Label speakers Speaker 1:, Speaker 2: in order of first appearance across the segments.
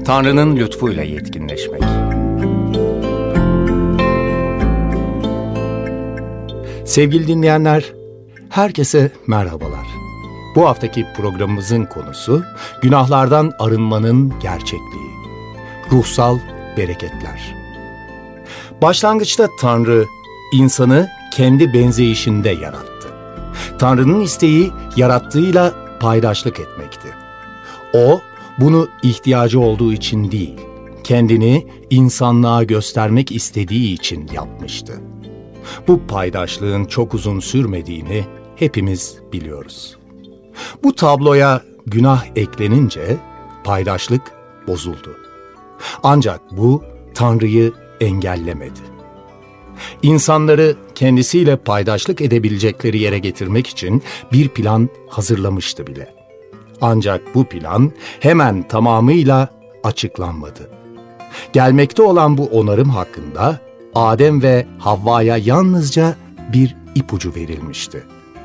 Speaker 1: Tanrı'nın lütfuyla yetkinleşmek. Sevgili dinleyenler, herkese merhabalar. Bu haftaki programımızın konusu günahlardan arınmanın gerçekliği. Ruhsal bereketler. Başlangıçta Tanrı insanı kendi benzeyişinde yarattı. Tanrı'nın isteği yarattığıyla paydaşlık etmekti. O, bunu ihtiyacı olduğu için değil, kendini insanlığa göstermek istediği için yapmıştı. Bu paydaşlığın çok uzun sürmediğini hepimiz biliyoruz. Bu tabloya günah eklenince paydaşlık bozuldu. Ancak bu Tanrı'yı engellemedi. İnsanları kendisiyle paydaşlık edebilecekleri yere getirmek için bir plan hazırlamıştı bile. Ancak bu plan hemen tamamıyla açıklanmadı. Gelmekte olan bu onarım hakkında Adem ve Havva'ya yalnızca bir ipucu verilmişti.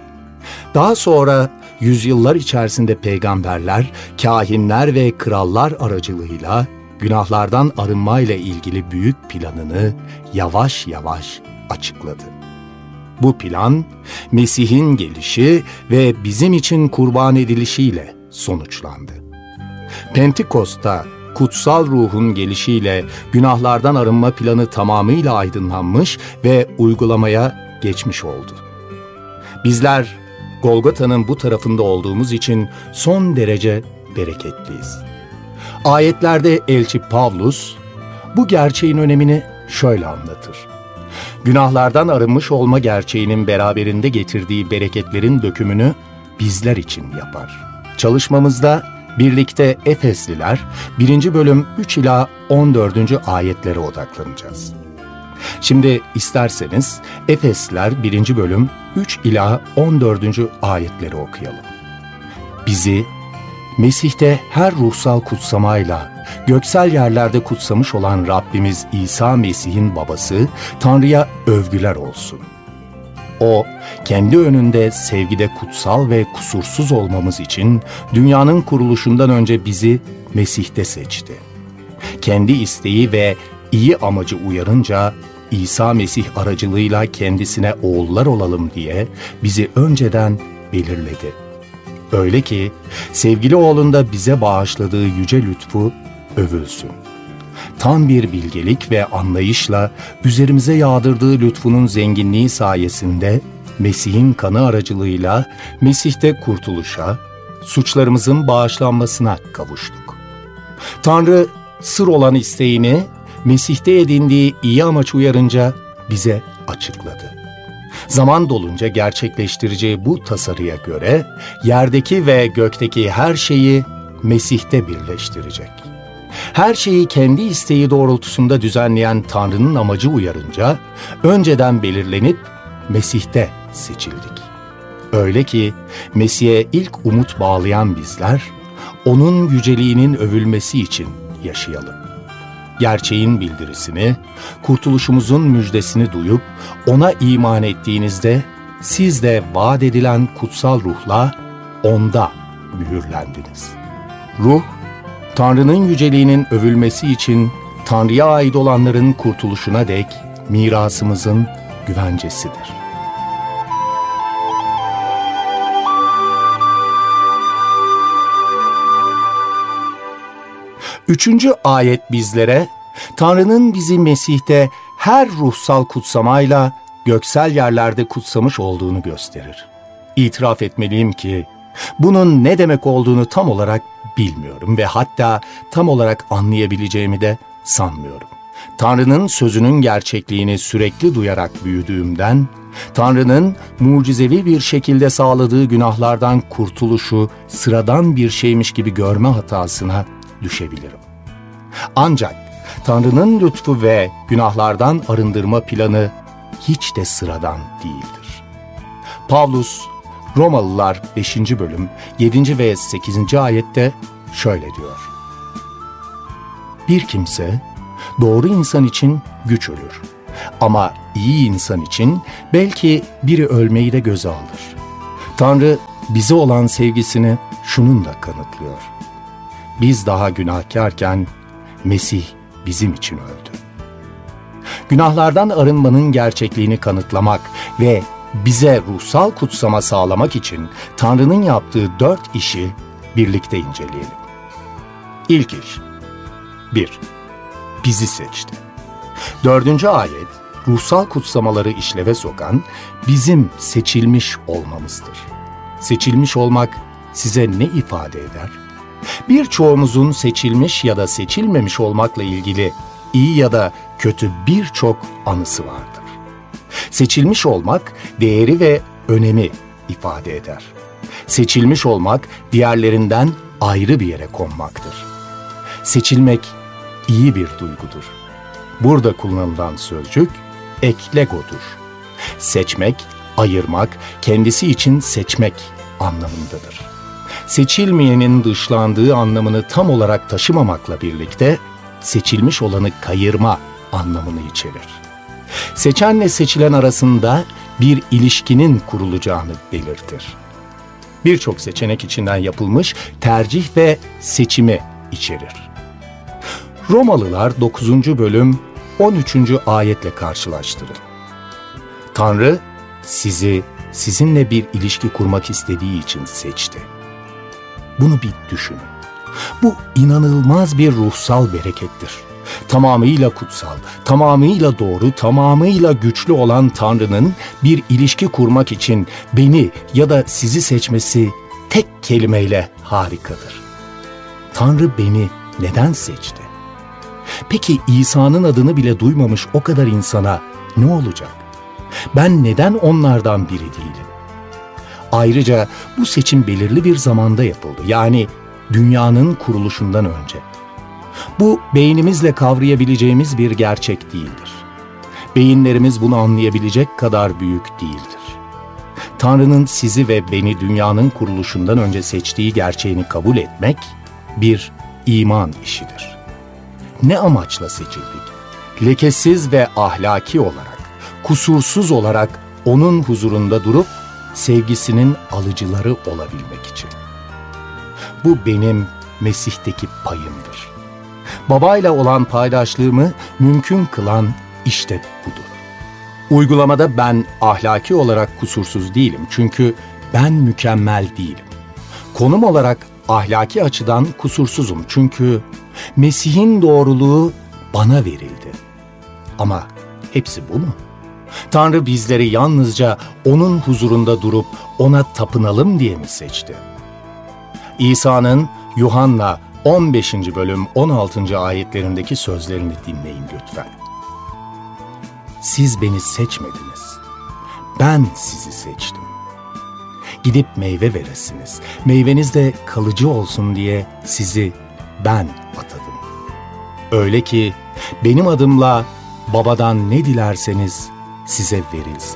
Speaker 1: Daha sonra yüzyıllar içerisinde peygamberler, kâhinler ve krallar aracılığıyla günahlardan arınmayla ilgili büyük planını yavaş yavaş açıkladı. Bu plan, Mesih'in gelişi ve bizim için kurban edilişiyle sonuçlandı. Pentekost'ta kutsal ruhun gelişiyle günahlardan arınma planı tamamıyla aydınlanmış ve uygulamaya geçmiş oldu. Bizler Golgota'nın bu tarafında olduğumuz için son derece bereketliyiz. Ayetlerde elçi Pavlus bu gerçeğin önemini şöyle anlatır. Günahlardan arınmış olma gerçeğinin beraberinde getirdiği bereketlerin dökümünü bizler için yapar. Çalışmamızda birlikte Efesliler 1. bölüm 3 ila 14. ayetlere odaklanacağız. Şimdi isterseniz Efesliler 1. bölüm 3 ila 14. ayetleri okuyalım. Bizi Mesih'te her ruhsal kutsamayla göksel yerlerde kutsamış olan Rabbimiz İsa Mesih'in babası Tanrı'ya övgüler olsun. O, kendi önünde sevgide kutsal ve kusursuz olmamız için dünyanın kuruluşundan önce bizi Mesih'te seçti. Kendi isteği ve iyi amacı uyarınca İsa Mesih aracılığıyla kendisine oğullar olalım diye bizi önceden belirledi. Öyle ki sevgili oğlunda bize bağışladığı yüce lütfu övülsün. Tam bir bilgelik ve anlayışla üzerimize yağdırdığı lütfunun zenginliği sayesinde Mesih'in kanı aracılığıyla Mesih'te kurtuluşa, suçlarımızın bağışlanmasına kavuştuk. Tanrı sır olan isteğini Mesih'te edindiği iyi amaç uyarınca bize açıkladı. Zaman dolunca gerçekleştireceği bu tasarıya göre yerdeki ve gökteki her şeyi Mesih'te birleştirecek. Her şeyi kendi isteği doğrultusunda düzenleyen Tanrı'nın amacı uyarınca önceden belirlenip Mesih'te seçildik. Öyle ki Mesih'e ilk umut bağlayan bizler onun yüceliğinin övülmesi için yaşayalım. Gerçeğin bildirisini, kurtuluşumuzun müjdesini duyup ona iman ettiğinizde siz de vaat edilen kutsal ruhla onda mühürlendiniz. Ruh, Tanrı'nın yüceliğinin övülmesi için Tanrı'ya ait olanların kurtuluşuna dek mirasımızın güvencesidir. Üçüncü ayet bizlere Tanrı'nın bizi Mesih'te her ruhsal kutsamayla göksel yerlerde kutsamış olduğunu gösterir. İtiraf etmeliyim ki bunun ne demek olduğunu tam olarak bilmiyorum ve hatta tam olarak anlayabileceğimi de sanmıyorum. Tanrı'nın sözünün gerçekliğini sürekli duyarak büyüdüğümden, Tanrı'nın mucizevi bir şekilde sağladığı günahlardan kurtuluşu sıradan bir şeymiş gibi görme hatasına düşebilirim. Ancak Tanrı'nın lütfu ve günahlardan arındırma planı hiç de sıradan değildir. Pavlus, Romalılar 5. bölüm 7. ve 8. ayette şöyle diyor. Bir kimse doğru insan için güç ölür. Ama iyi insan için belki biri ölmeyi de göze alır. Tanrı bize olan sevgisini şununla kanıtlıyor. Biz daha günahkarken Mesih bizim için öldü. Günahlardan arınmanın gerçekliğini kanıtlamak ve bize ruhsal kutsama sağlamak için Tanrı'nın yaptığı 4 işi birlikte inceleyelim. İlk iş: 1. Bizi seçti. 4. ayet, ruhsal kutsamaları işleve sokan bizim seçilmiş olmamızdır. Seçilmiş olmak size ne ifade eder? Birçoğumuzun seçilmiş ya da seçilmemiş olmakla ilgili iyi ya da kötü birçok anısı vardır. Seçilmiş olmak değeri ve önemi ifade eder. Seçilmiş olmak diğerlerinden ayrı bir yere konmaktır. Seçilmek iyi bir duygudur. Burada kullanılan sözcük eklegodur. Seçmek, ayırmak, kendisi için seçmek anlamındadır. Seçilmeyenin dışlandığı anlamını tam olarak taşımamakla birlikte seçilmiş olanı kayırma anlamını içerir. Seçenle seçilen arasında bir ilişkinin kurulacağını belirtir. Birçok seçenek içinden yapılmış tercih ve seçimi içerir. Romalılar 9. bölüm 13. ayetle karşılaştırın. Tanrı sizi sizinle bir ilişki kurmak istediği için seçti. Bunu bir düşünün. Bu inanılmaz bir ruhsal berekettir. Tamamıyla kutsal, tamamıyla doğru, tamamıyla güçlü olan Tanrı'nın bir ilişki kurmak için beni ya da sizi seçmesi tek kelimeyle harikadır. Tanrı beni neden seçti? Peki İsa'nın adını bile duymamış o kadar insana ne olacak? Ben neden onlardan biri değilim? Ayrıca bu seçim belirli bir zamanda yapıldı. Yani dünyanın kuruluşundan önce. Bu beynimizle kavrayabileceğimiz bir gerçek değildir. Beyinlerimiz bunu anlayabilecek kadar büyük değildir. Tanrı'nın sizi ve beni dünyanın kuruluşundan önce seçtiği gerçeğini kabul etmek bir iman işidir. Ne amaçla seçildik? Lekesiz ve ahlaki olarak, kusursuz olarak onun huzurunda durup sevgisinin alıcıları olabilmek için. Bu benim Mesih'teki payımdır. Babayla olan paydaşlığımı mümkün kılan işte budur. Uygulamada ben ahlaki olarak kusursuz değilim çünkü ben mükemmel değilim. Konum olarak ahlaki açıdan kusursuzum çünkü Mesih'in doğruluğu bana verildi. Ama hepsi bu mu? Tanrı bizleri yalnızca onun huzurunda durup ona tapınalım diye mi seçti? İsa'nın Yuhanna 15. bölüm 16. ayetlerindeki sözlerini dinleyin lütfen. Siz beni seçmediniz. Ben sizi seçtim. Gidip meyve veresiniz. Meyveniz de kalıcı olsun diye sizi ben atadım. Öyle ki benim adımla Babadan ne dilerseniz size verilsin.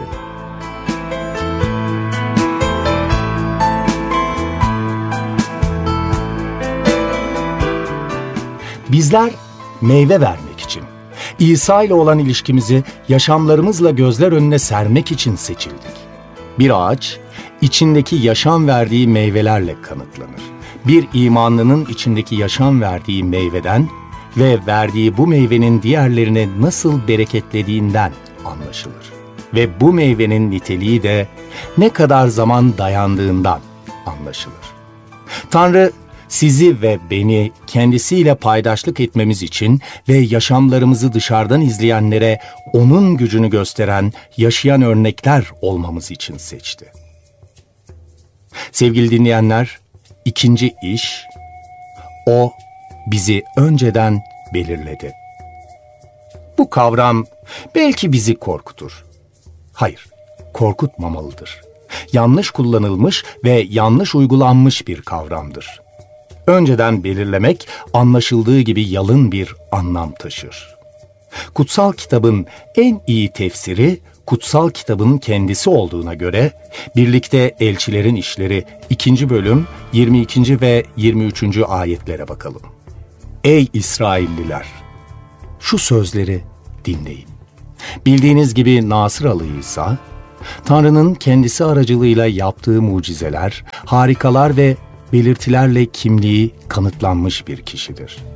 Speaker 1: Bizler meyve vermek için, İsa ile olan ilişkimizi yaşamlarımızla gözler önüne sermek için seçildik. Bir ağaç, içindeki yaşam verdiği meyvelerle kanıtlanır. Bir imanlının içindeki yaşam verdiği meyveden ve verdiği bu meyvenin diğerlerine nasıl bereketlediğinden anlaşılır. Ve bu meyvenin niteliği de ne kadar zaman dayandığından anlaşılır. Tanrı sizi ve beni kendisiyle paydaşlık etmemiz için ve yaşamlarımızı dışarıdan izleyenlere onun gücünü gösteren, yaşayan örnekler olmamız için seçti. Sevgili dinleyenler, ikinci iş, o bizi önceden belirledi. Bu kavram belki bizi korkutur. Hayır, korkutmamalıdır. Yanlış kullanılmış ve yanlış uygulanmış bir kavramdır. Önceden belirlemek anlaşıldığı gibi yalın bir anlam taşır. Kutsal kitabın en iyi tefsiri kutsal kitabın kendisi olduğuna göre birlikte Elçilerin İşleri 2. bölüm 22. ve 23. ayetlere bakalım. Ey İsrailliler! Şu sözleri dinleyin. Bildiğiniz gibi Nasıralı İsa, Tanrı'nın kendisi aracılığıyla yaptığı mucizeler, harikalar ve belirtilerle kimliği kanıtlanmış bir kişidir.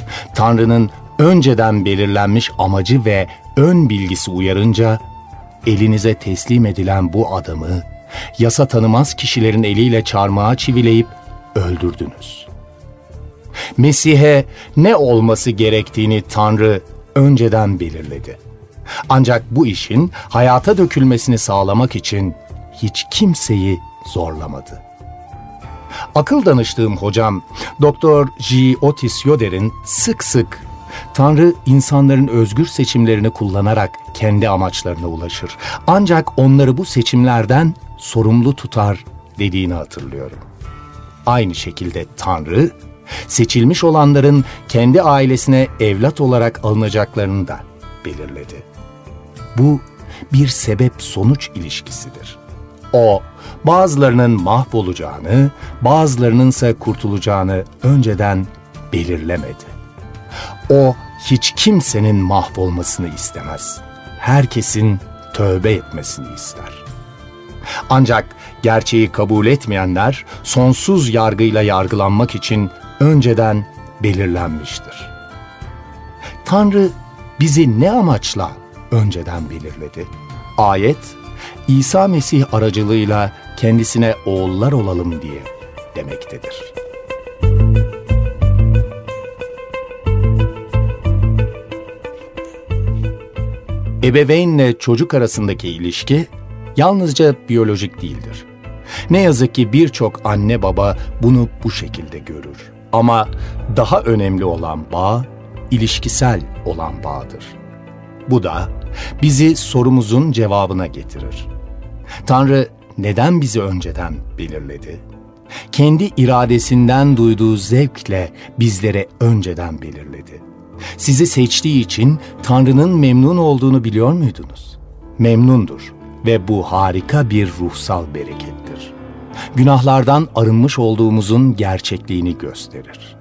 Speaker 1: Tanrı'nın önceden belirlenmiş amacı ve ön bilgisi uyarınca, elinize teslim edilen bu adamı yasa tanımaz kişilerin eliyle çarmıha çivileyip öldürdünüz. Mesih'e ne olması gerektiğini Tanrı önceden belirledi. Ancak bu işin hayata dökülmesini sağlamak için hiç kimseyi zorlamadı. Akıl danıştığım hocam Dr. J. Otis Yoder'in sık sık Tanrı insanların özgür seçimlerini kullanarak kendi amaçlarına ulaşır. Ancak onları bu seçimlerden sorumlu tutar dediğini hatırlıyorum. Aynı şekilde Tanrı, seçilmiş olanların kendi ailesine evlat olarak alınacaklarını da belirledi. Bu bir sebep-sonuç ilişkisidir. O, bazılarının mahvolacağını, bazılarınınsa kurtulacağını önceden belirlemedi. O, hiç kimsenin mahvolmasını istemez. Herkesin tövbe etmesini ister. Ancak gerçeği kabul etmeyenler sonsuz yargıyla yargılanmak için önceden belirlenmiştir. Tanrı bizi ne amaçla önceden belirledi? Ayet, İsa Mesih aracılığıyla kendisine oğullar olalım diye demektedir. Ebeveynle çocuk arasındaki ilişki yalnızca biyolojik değildir. Ne yazık ki birçok anne baba bunu bu şekilde görür. Ama daha önemli olan bağ, ilişkisel olan bağdır. Bu da bizi sorumuzun cevabına getirir. Tanrı neden bizi önceden belirledi? Kendi iradesinden duyduğu zevkle bizlere önceden belirledi. Sizi seçtiği için Tanrı'nın memnun olduğunu biliyor muydunuz? Memnundur ve bu harika bir ruhsal berekettir. Günahlardan arınmış olduğumuzun gerçekliğini gösterir.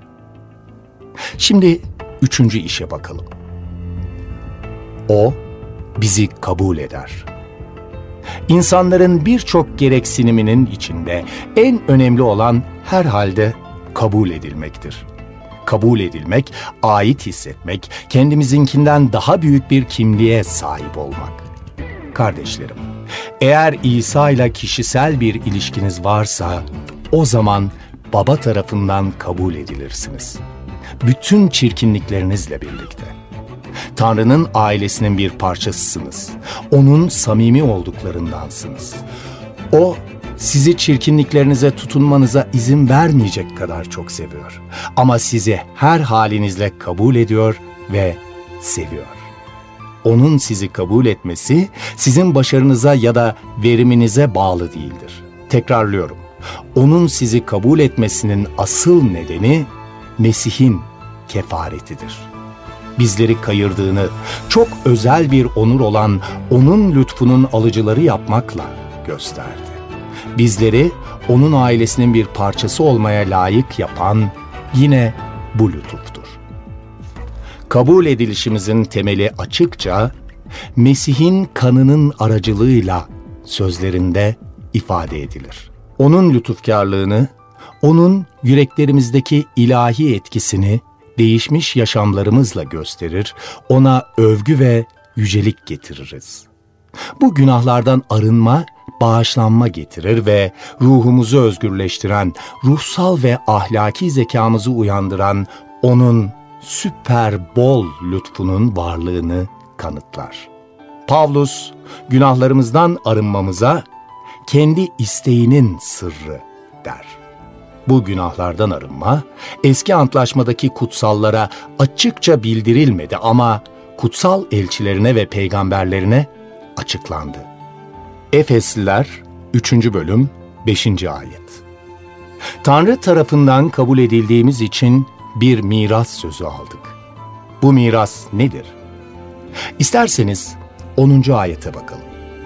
Speaker 1: Şimdi 3. işe bakalım. O bizi kabul eder. İnsanların birçok gereksiniminin içinde en önemli olan herhalde kabul edilmektir. Kabul edilmek, ait hissetmek, kendimizinkinden daha büyük bir kimliğe sahip olmak. Kardeşlerim, eğer İsa ile kişisel bir ilişkiniz varsa, o zaman Baba tarafından kabul edilirsiniz. Bütün çirkinliklerinizle birlikte. Tanrı'nın ailesinin bir parçasısınız. Onun samimi olduklarındansınız. O, sizi çirkinliklerinize tutunmanıza izin vermeyecek kadar çok seviyor. Ama sizi her halinizle kabul ediyor ve seviyor. Onun sizi kabul etmesi, sizin başarınıza ya da veriminize bağlı değildir. Tekrarlıyorum. Onun sizi kabul etmesinin asıl nedeni Mesih'in kefaretidir. Bizleri kayırdığını, çok özel bir onur olan onun lütfunun alıcıları yapmakla gösterdi. Bizleri onun ailesinin bir parçası olmaya layık yapan yine bu lütuftur. Kabul edilişimizin temeli açıkça Mesih'in kanının aracılığıyla sözlerinde ifade edilir. Onun lütufkarlığını, onun yüreklerimizdeki ilahi etkisini değişmiş yaşamlarımızla gösterir, ona övgü ve yücelik getiririz. Bu günahlardan arınma, bağışlanma getirir ve ruhumuzu özgürleştiren, ruhsal ve ahlaki zekamızı uyandıran onun süper bol lütfunun varlığını kanıtlar. Pavlus, günahlarımızdan arınmamıza kendi isteğinin sırrı der. Bu günahlardan arınma, eski antlaşmadaki kutsallara açıkça bildirilmedi ama kutsal elçilerine ve peygamberlerine açıklandı. Efesliler 3. bölüm 5. ayet. Tanrı tarafından kabul edildiğimiz için bir miras sözü aldık. Bu miras nedir? İsterseniz 10. ayete bakalım.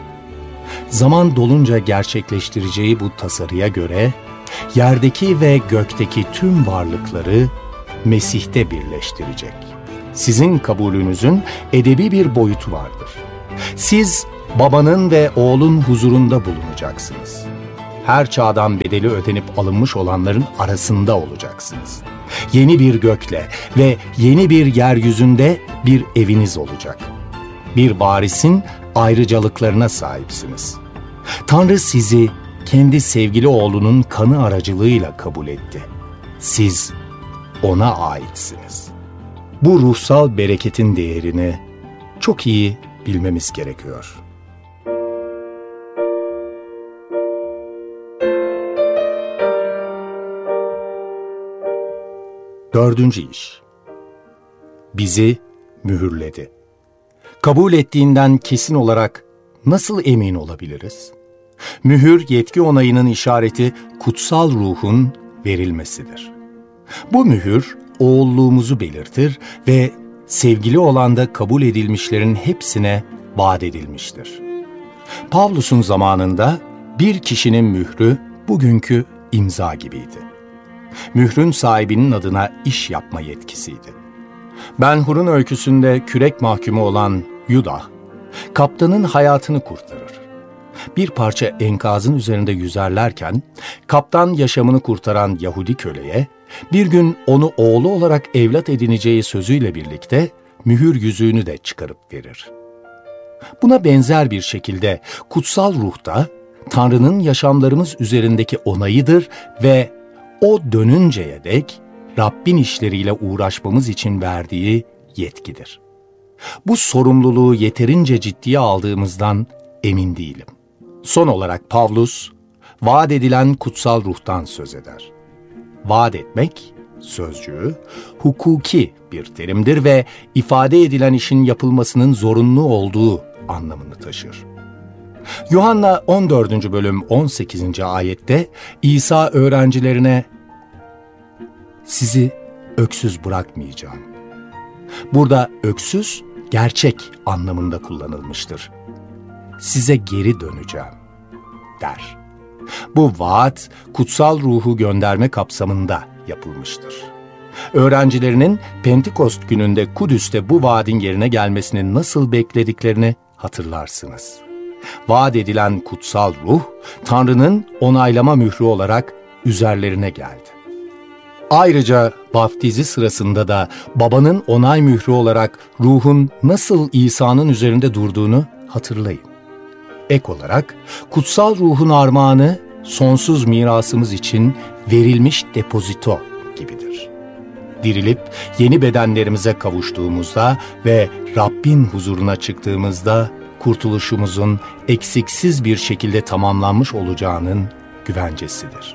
Speaker 1: Zaman dolunca gerçekleştireceği bu tasarıya göre yerdeki ve gökteki tüm varlıkları Mesih'te birleştirecek. Sizin kabulünüzün edebi bir boyutu vardır. Siz babanın ve oğlun huzurunda bulunacaksınız. Her çağdan bedeli ödenip alınmış olanların arasında olacaksınız. Yeni bir gökle ve yeni bir yeryüzünde bir eviniz olacak. Bir varisin ayrıcalıklarına sahipsiniz. Tanrı sizi kendi sevgili oğlunun kanı aracılığıyla kabul etti. Siz ona aitsiniz. Bu ruhsal bereketin değerini çok iyi bilmemiz gerekiyor. Dördüncü iş. Bizi mühürledi. Kabul ettiğinden kesin olarak nasıl emin olabiliriz? Mühür, yetki onayının işareti kutsal ruhun verilmesidir. Bu mühür, oğulluğumuzu belirtir ve sevgili olanda kabul edilmişlerin hepsine vaat edilmiştir. Pavlus'un zamanında bir kişinin mührü bugünkü imza gibiydi. Mührün sahibinin adına iş yapma yetkisiydi. Ben-Hur'un öyküsünde kürek mahkumu olan Yudah, kaptanın hayatını kurtarır. Bir parça enkazın üzerinde yüzerlerken, kaptan yaşamını kurtaran Yahudi köleye, bir gün onu oğlu olarak evlat edineceği sözüyle birlikte mühür yüzüğünü de çıkarıp verir. Buna benzer bir şekilde kutsal ruh da Tanrı'nın yaşamlarımız üzerindeki onayıdır ve o dönünceye dek Rabbin işleriyle uğraşmamız için verdiği yetkidir. Bu sorumluluğu yeterince ciddiye aldığımızdan emin değilim. Son olarak Pavlus, vaat edilen kutsal ruhtan söz eder. Vaat etmek sözcüğü hukuki bir terimdir ve ifade edilen işin yapılmasının zorunlu olduğu anlamını taşır. Yuhanna 14. bölüm 18. ayette İsa öğrencilerine "Sizi öksüz bırakmayacağım." Burada öksüz, gerçek anlamında kullanılmıştır. "Size geri döneceğim," der. Bu vaat, kutsal ruhu gönderme kapsamında yapılmıştır. Öğrencilerinin Pentekost gününde Kudüs'te bu vaadin yerine gelmesini nasıl beklediklerini hatırlarsınız. Vaat edilen kutsal ruh, Tanrı'nın onaylama mührü olarak üzerlerine geldi. Ayrıca vaftizi sırasında da babanın onay mührü olarak ruhun nasıl İsa'nın üzerinde durduğunu hatırlayın. Ek olarak kutsal ruhun armağanı sonsuz mirasımız için verilmiş depozito gibidir. Dirilip yeni bedenlerimize kavuştuğumuzda ve Rabbin huzuruna çıktığımızda kurtuluşumuzun eksiksiz bir şekilde tamamlanmış olacağının güvencesidir.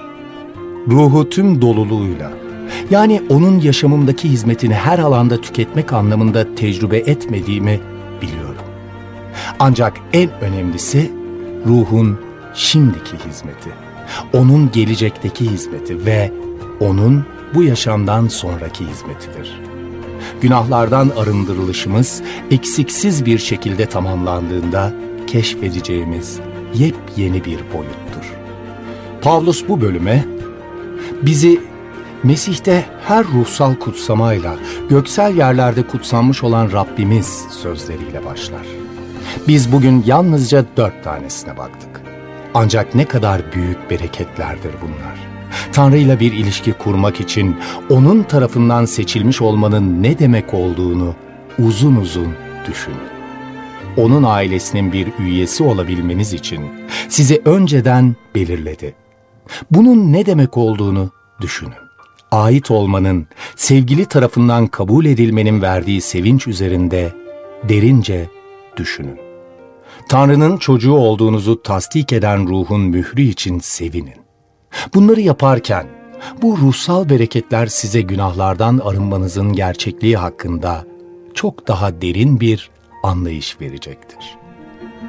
Speaker 1: Ruhu tüm doluluğuyla, yani onun yaşamımdaki hizmetini her alanda tüketmek anlamında tecrübe etmediğimi biliyorum. Ancak en önemlisi ruhun şimdiki hizmeti, onun gelecekteki hizmeti ve onun bu yaşamdan sonraki hizmetidir. Günahlardan arındırılışımız eksiksiz bir şekilde tamamlandığında keşfedeceğimiz yepyeni bir boyuttur. Pavlus bu bölüme bizi Mesih'te her ruhsal kutsamayla göksel yerlerde kutsanmış olan Rabbimiz sözleriyle başlar. Biz bugün yalnızca 4 tanesine baktık. Ancak ne kadar büyük bereketlerdir bunlar. Tanrı'yla bir ilişki kurmak için onun tarafından seçilmiş olmanın ne demek olduğunu uzun uzun düşünün. Onun ailesinin bir üyesi olabilmeniz için sizi önceden belirledi. Bunun ne demek olduğunu düşünün. Ait olmanın, sevgili tarafından kabul edilmenin verdiği sevinç üzerinde derince düşünün. Tanrı'nın çocuğu olduğunuzu tasdik eden ruhun mührü için sevinin. Bunları yaparken bu ruhsal bereketler size günahlardan arınmanızın gerçekliği hakkında çok daha derin bir anlayış verecektir.